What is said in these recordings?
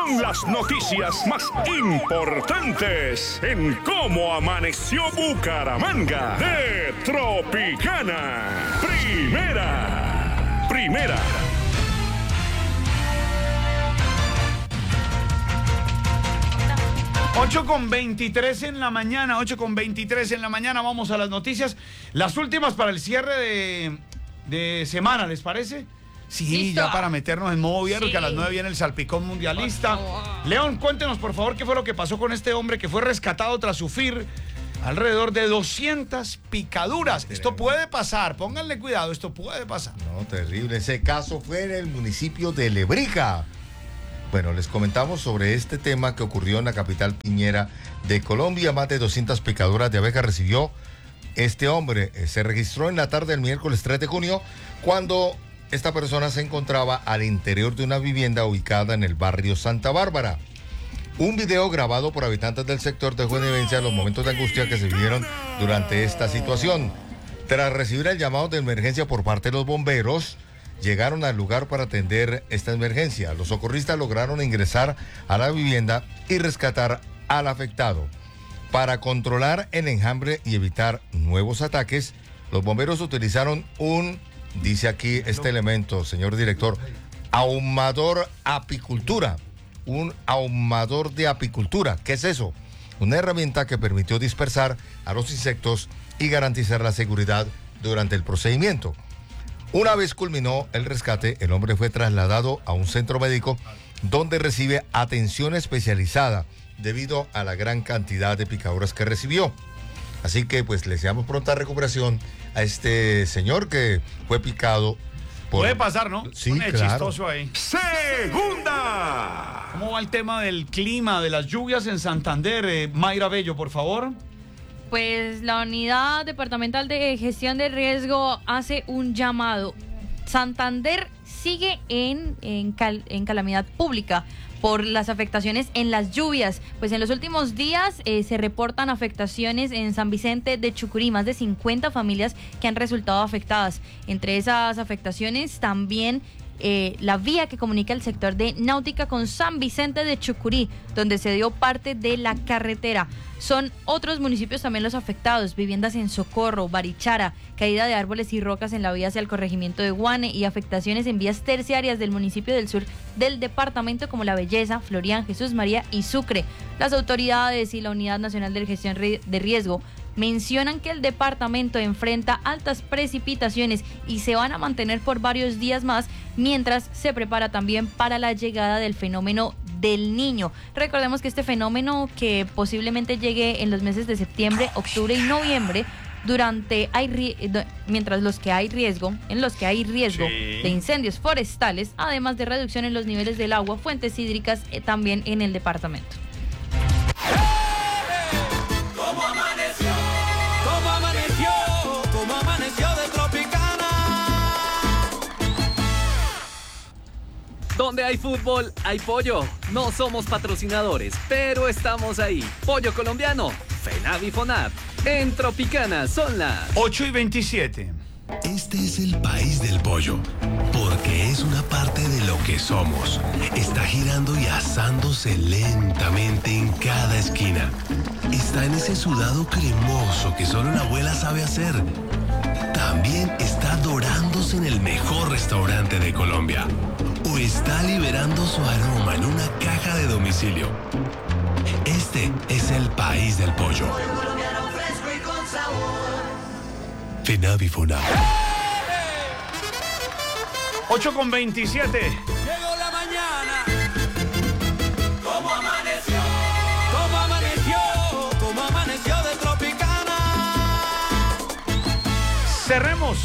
son las noticias más importantes en Cómo Amaneció Bucaramanga de Tropicana. Primera. 8:23 en la mañana, 8:23 en la mañana, vamos a las noticias. Las últimas para el cierre de semana, ¿les parece? Sí, ¿Listo? Ya para meternos en modo viernes, Sí. que a las 9 viene el salpicón mundialista. León, cuéntenos por favor qué fue lo que pasó con este hombre que fue rescatado tras sufrir alrededor de 200 picaduras. Esto puede pasar, pónganle cuidado, esto puede pasar. No, terrible. Ese caso fue en el municipio de Lebrija. Bueno, les comentamos sobre este tema que ocurrió en la capital piñera de Colombia. Más de 200 picaduras de abeja recibió este hombre. Se registró en la tarde del miércoles 3 de junio cuando esta persona se encontraba al interior de una vivienda ubicada en el barrio Santa Bárbara. Un video grabado por habitantes del sector dejó en evidencia los momentos de angustia que se vivieron durante esta situación. Tras recibir el llamado de emergencia por parte de los bomberos, llegaron al lugar para atender esta emergencia. Los socorristas lograron ingresar a la vivienda y rescatar al afectado. Para controlar el enjambre y evitar nuevos ataques, los bomberos utilizaron dice aquí este elemento, señor director, ahumador apicultura. Un ahumador de apicultura. ¿Qué es eso? Una herramienta que permitió dispersar a los insectos y garantizar la seguridad durante el procedimiento. Una vez culminó el rescate, el hombre fue trasladado a un centro médico donde recibe atención especializada debido a la gran cantidad de picaduras que recibió. Así que pues le deseamos pronta recuperación a este señor que fue picado por... Puede pasar, ¿no? Sí, Un claro. chistoso ahí. Segunda. ¿Cómo va el tema del clima, de las lluvias en Santander? Mayra Bello, por favor. Pues la Unidad Departamental de Gestión de Riesgo hace un llamado. Santander sigue en calamidad pública por las afectaciones en las lluvias. Pues en los últimos días se reportan afectaciones en San Vicente de Chucurí, más de 50 familias que han resultado afectadas. Entre esas afectaciones también la vía que comunica el sector de Náutica con San Vicente de Chucurí, donde se dio parte de la carretera. Son otros municipios también los afectados: viviendas en Socorro, Barichara, caída de árboles y rocas en la vía hacia el corregimiento de Guane y afectaciones en vías terciarias del municipio del sur del departamento como La Belleza, Florian, Jesús María y Sucre. Las autoridades y la Unidad Nacional de Gestión de Riesgo mencionan que el departamento enfrenta altas precipitaciones y se van a mantener por varios días más, mientras se prepara también para la llegada del fenómeno del Niño. Recordemos que este fenómeno, que posiblemente llegue en los meses de septiembre, octubre y noviembre, mientras en los que hay riesgo de incendios forestales, además de reducción en los niveles del agua, fuentes hídricas también en el departamento. ¿Cómo amaneció de Tropicana? Donde hay fútbol, hay pollo. No somos patrocinadores, pero estamos ahí. Pollo colombiano, FENAV y FONAV. En Tropicana son las 8:27. Este es el país del pollo, porque es una parte de lo que somos. Está girando y asándose lentamente en cada esquina. Está en ese sudado cremoso que solo la abuela sabe hacer. También está dorándose en el mejor restaurante de Colombia. O está liberando su aroma en una caja de domicilio. Este es el país del pollo. FENAV y FONAV. 8:27. Llegó la mañana. ¿Cómo amaneció? ¿Cómo amaneció? ¿Cómo amaneció de Tropicana? Cerremos.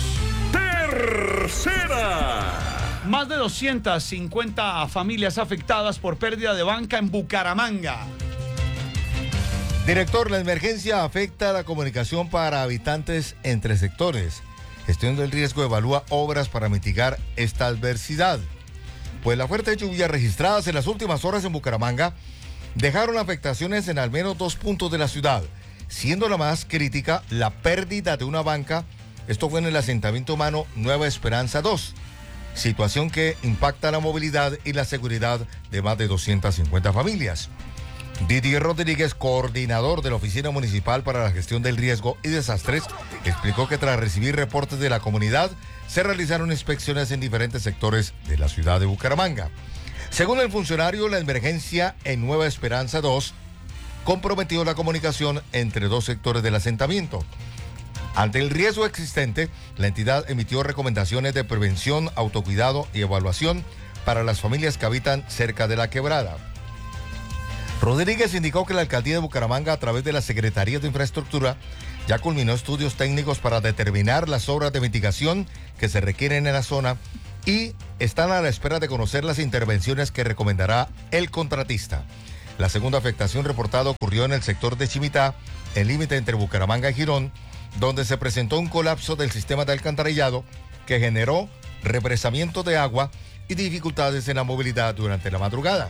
Tercera. Más de 250 familias afectadas por pérdida de banca en Bucaramanga. Director, la emergencia afecta la comunicación para habitantes entre sectores. Gestión del Riesgo evalúa obras para mitigar esta adversidad. Pues las fuertes lluvias registradas en las últimas horas en Bucaramanga dejaron afectaciones en al menos 2 puntos de la ciudad, siendo la más crítica la pérdida de una banca. Esto fue en el asentamiento humano Nueva Esperanza 2. situación que impacta la movilidad y la seguridad de más de 250 familias. Didier Rodríguez, coordinador de la Oficina Municipal para la Gestión del Riesgo y Desastres, explicó que tras recibir reportes de la comunidad, se realizaron inspecciones en diferentes sectores de la ciudad de Bucaramanga. Según el funcionario, la emergencia en Nueva Esperanza 2 comprometió la comunicación entre dos sectores del asentamiento. Ante el riesgo existente, la entidad emitió recomendaciones de prevención, autocuidado y evaluación para las familias que habitan cerca de la quebrada. Rodríguez indicó que la alcaldía de Bucaramanga, a través de la Secretaría de Infraestructura, ya culminó estudios técnicos para determinar las obras de mitigación que se requieren en la zona y están a la espera de conocer las intervenciones que recomendará el contratista. La segunda afectación reportada ocurrió en el sector de Chimitá, el límite entre Bucaramanga y Girón, donde se presentó un colapso del sistema de alcantarillado que generó represamiento de agua y dificultades en la movilidad durante la madrugada.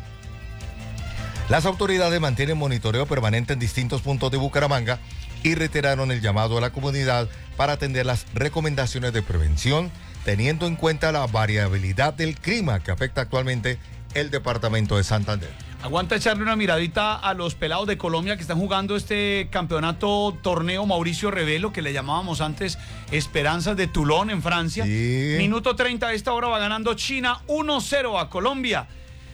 Las autoridades mantienen monitoreo permanente en distintos puntos de Bucaramanga y reiteraron el llamado a la comunidad para atender las recomendaciones de prevención, teniendo en cuenta la variabilidad del clima que afecta actualmente el departamento de Santander. Aguanta echarle una miradita a los pelados de Colombia que están jugando este campeonato torneo Mauricio Revelo, que le llamábamos antes Esperanzas de Toulon en Francia. Sí. Minuto 30 a esta hora va ganando China 1-0 a Colombia.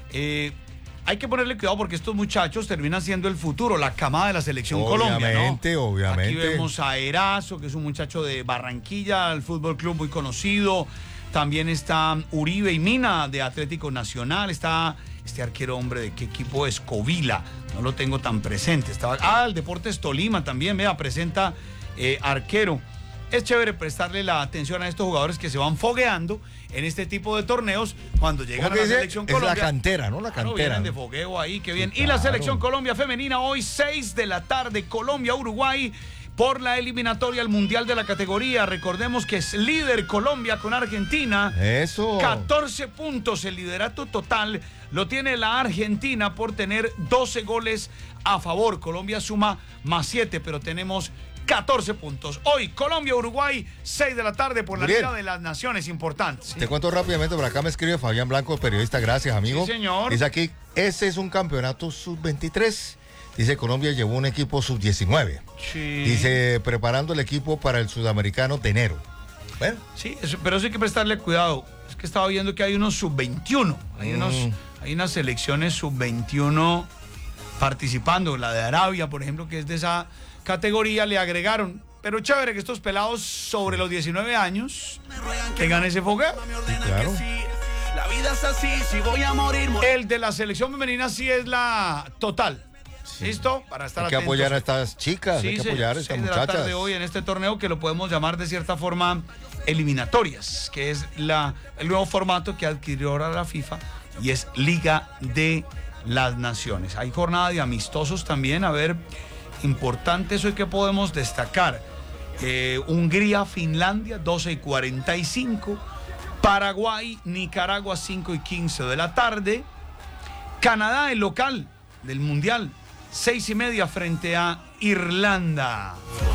Hay que ponerle cuidado porque estos muchachos terminan siendo el futuro, la camada de la selección Colombia, ¿no? Obviamente. Aquí vemos a Erazo, que es un muchacho de Barranquilla, el Fútbol Club muy conocido. También está Uribe y Mina de Atlético Nacional. Está este arquero, hombre, ¿de qué equipo es? Covila. No lo tengo tan presente. El Deportes Tolima también, vea, presenta arquero. Es chévere prestarle la atención a estos jugadores que se van fogueando en este tipo de torneos cuando llegan a la selección Colombia. Es la cantera, ¿no? La Claro, cantera. vienen de fogueo ahí, qué bien. Sí, Y la claro. selección Colombia femenina hoy 6 de la tarde, Colombia-Uruguay por la eliminatoria al Mundial de la categoría. Recordemos que es líder Colombia con Argentina. Eso. 14 puntos, el liderato total lo tiene la Argentina por tener 12 goles a favor. Colombia suma más 7, pero tenemos 14 puntos. Hoy, Colombia-Uruguay, 6 de la tarde por la Bien. Liga de las Naciones, importante. ¿Sí? Te cuento rápidamente, por acá me escribe Fabián Blanco, periodista, gracias amigo. Sí, señor. Dice aquí, ese es un campeonato sub-23. Dice, Colombia llevó un equipo sub-19. Sí. Dice, preparando el equipo para el sudamericano de enero. Bueno. Sí, pero eso hay que prestarle cuidado. Es que estaba viendo que hay unos sub-21. Hay unas selecciones sub-21 participando. La de Arabia, por ejemplo, que es de esa categoría, le agregaron. Pero chévere que estos pelados sobre los 19 años tengan ese fogueo. Claro. La vida es así, si voy a morir. El de la selección femenina sí es la total. ¿Listo? Para estar Hay que atentos. apoyar a estas chicas, hay que apoyar a estas 6 de la muchachas. tarde hoy en este torneo que lo podemos llamar de cierta forma eliminatorias, que es el nuevo formato que adquirió ahora la FIFA y es Liga de las Naciones. Hay jornada de amistosos también, a ver, importante eso y que podemos destacar. Hungría, Finlandia, 12:45. Paraguay, Nicaragua, 5:15 de la tarde. Canadá, el local del Mundial, 6:30 frente a Irlanda.